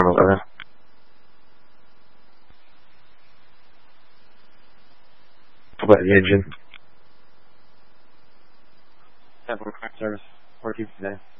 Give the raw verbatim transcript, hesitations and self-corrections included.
eleven. What about the engine? ten four service. fourteen today.